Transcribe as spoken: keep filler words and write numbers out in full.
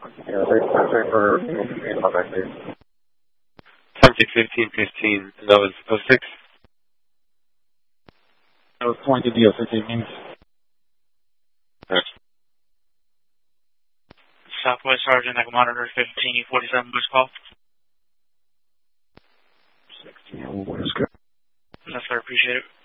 Yeah, thanks for, thanks for being contact, please. ten six fifteen fifteen, that was oh six? That was twenty D O fifteen means. Right. Southwest Sergeant, I can monitor fifteen forty-seven, Bush call. sixteen, what is good? Yes, sir, appreciate it.